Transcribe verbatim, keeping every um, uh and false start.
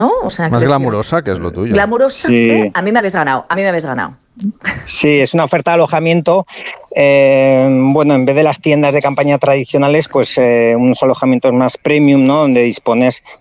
¿no? O sea, más que glamurosa, que es lo tuyo. Glamurosa, Sí. ¿eh? A mí me habéis ganado, a mí me habéis ganado. Sí, es una oferta de alojamiento. Eh, bueno, en vez de las tiendas de campaña tradicionales, pues eh, unos alojamientos más premium, ¿no? Donde dispones